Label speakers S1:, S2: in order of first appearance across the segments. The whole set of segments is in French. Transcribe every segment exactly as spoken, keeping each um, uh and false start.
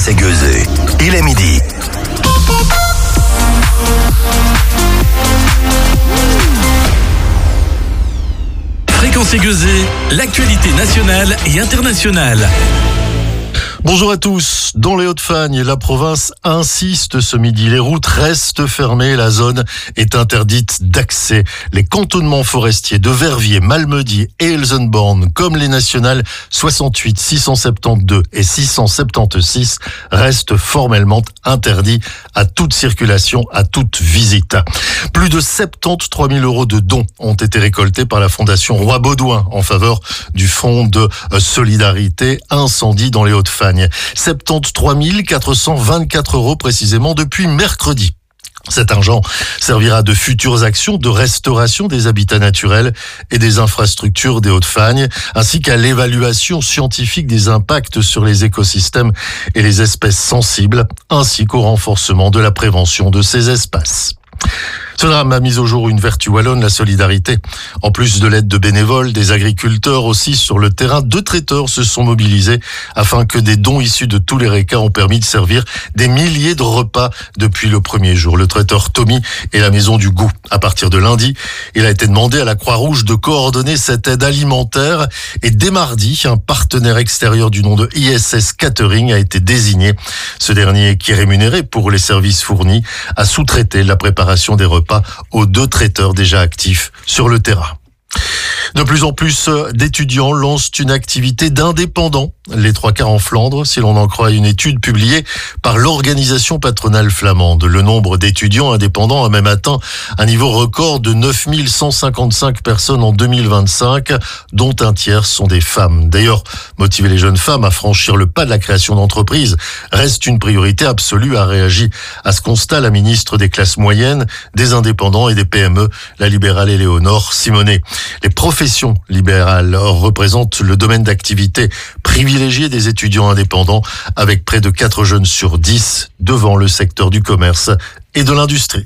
S1: et Gueusé. Il est midi.
S2: Fréquence Gueusé, l'actualité nationale et internationale.
S3: Bonjour à tous. Dans les Hauts-de-Fagne, la province insiste ce midi. Les routes restent fermées. La zone est interdite d'accès. Les cantonnements forestiers de Verviers, Malmedy et Elsenborn, comme les nationales soixante-huit, six cent soixante-douze et six cent soixante-seize, restent formellement interdits à toute circulation, à toute visite. Plus de soixante-treize mille euros de dons ont été récoltés par la Fondation Roi Baudouin en faveur du Fonds de solidarité incendie dans les Hauts-de-Fagne. soixante-treize mille quatre cent vingt-quatre euros précisément depuis mercredi. Cet argent servira de futures actions de restauration des habitats naturels et des infrastructures des Hauts-de-Fagne, ainsi qu'à l'évaluation scientifique des impacts sur les écosystèmes et les espèces sensibles, ainsi qu'au renforcement de la prévention de ces espaces. Ce drame a mis au jour une vertu wallonne, la solidarité. En plus de l'aide de bénévoles, des agriculteurs aussi sur le terrain, deux traiteurs se sont mobilisés afin que des dons issus de tous les récas ont permis de servir des milliers de repas depuis le premier jour. Le traiteur Tommy et la Maison du Goût. À partir de lundi, il a été demandé à la Croix-Rouge de coordonner cette aide alimentaire et dès mardi, un partenaire extérieur du nom de I S S Catering a été désigné. Ce dernier, qui est rémunéré pour les services fournis, a sous-traité la préparation des repas aux deux traiteurs déjà actifs sur le terrain. De plus en plus d'étudiants lancent une activité d'indépendants, les trois quarts en Flandre, si l'on en croit une étude publiée par l'organisation patronale flamande. Le nombre d'étudiants indépendants a même atteint un niveau record de neuf mille cent cinquante-cinq personnes en deux mille vingt-cinq, dont un tiers sont des femmes. D'ailleurs, motiver les jeunes femmes à franchir le pas de la création d'entreprises reste une priorité absolue, a réagi à ce constat la ministre des classes moyennes, des indépendants et des P M E, la libérale Éléonore Simonet. Les professions libérales représentent le domaine d'activité privilégié des étudiants indépendants, avec près de quatre jeunes sur dix devant le secteur du commerce et de l'industrie.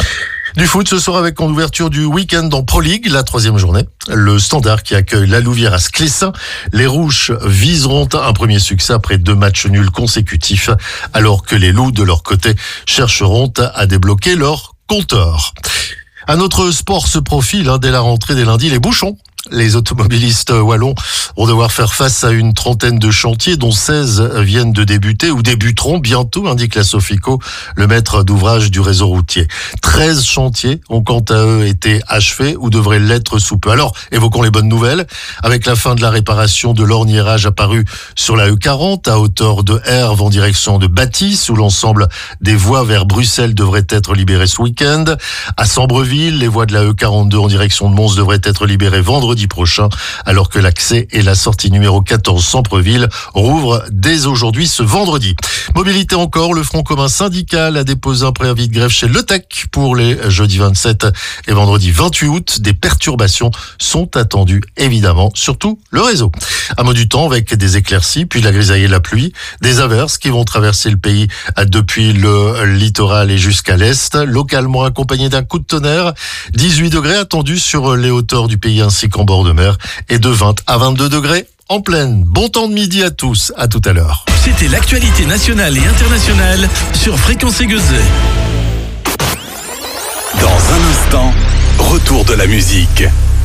S3: Du foot ce soir avec en ouverture du week-end en Pro League, la troisième journée. Le Standard qui accueille la Louvière à Sclessin. Les Rouges viseront un premier succès après deux matchs nuls consécutifs, alors que les Loups, de leur côté, chercheront à débloquer leur compteur. Un autre sport se profile hein, dès la rentrée des lundis, les bouchons. Les automobilistes wallons vont devoir faire face à une trentaine de chantiers, dont seize viennent de débuter ou débuteront bientôt, indique la Sofico, le maître d'ouvrage du réseau routier. treize chantiers ont quant à eux été achevés ou devraient l'être sous peu. Alors, évoquons les bonnes nouvelles. Avec la fin de la réparation de l'orniérage apparu sur la E quarante, à hauteur de Herve en direction de Bâtisse, où l'ensemble des voies vers Bruxelles devraient être libérées ce week-end. À Sambreville, les voies de la E quarante-deux en direction de Mons devraient être libérées vendredi prochain, alors que l'accès et la sortie numéro quatorze Sampreville rouvrent dès aujourd'hui ce vendredi. Mobilité encore, le Front commun syndical a déposé un préavis de grève chez Le Tech pour les jeudi vingt-sept et vendredi vingt-huit août. Des perturbations sont attendues, évidemment, surtout le réseau. Un mot du temps avec des éclaircies, puis la grisaille et la pluie, des averses qui vont traverser le pays depuis le littoral et jusqu'à l'est, localement accompagné d'un coup de tonnerre. dix-huit degrés attendus sur les hauteurs du pays ainsi qu'en bord de mer et de vingt à vingt-deux degrés en pleine. Bon temps de midi à tous, à tout à l'heure.
S2: C'était l'actualité nationale et internationale sur Fréquence Gueusé.
S1: Dans un instant, retour de la musique.